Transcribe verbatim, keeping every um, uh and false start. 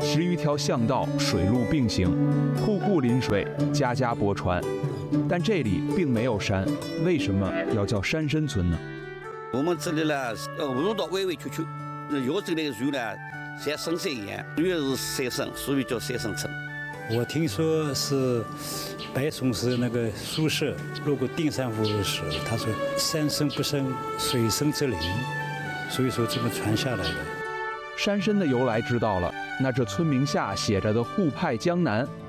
十余条巷道水陆并行，户户临水，家家泊船。但这里并没有山，为什么要叫山参村呢？ 我们这里呢，要路道弯弯曲曲，有这类树呢，像深山一样，越是山参，所以叫山参村。 我听说是白崇禧那个苏轼路过定山湖的时候，他说“山深不深，水深则灵”，所以说这么传下来的。 山参的由来知道了，那这村名下写着的“沪派江南”